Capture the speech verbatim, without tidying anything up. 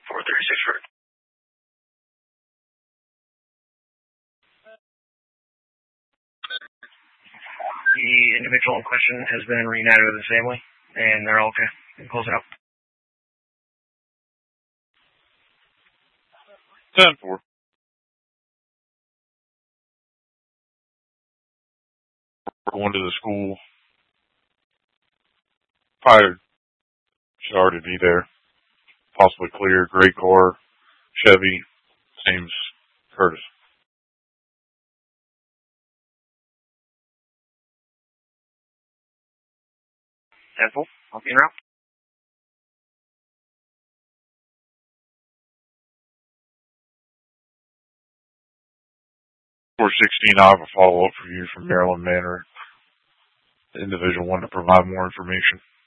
four thirty-six road. The individual in question has been reunited with his family, and they're all okay. Close it up. ten four. Going to the school. Probably should already be there. Possibly clear. Great car. Chevy. Seems Curtis. ten four. I'll be in route. four sixteen, I have a follow-up for you from Maryland Manor. The individual wanted to provide more information.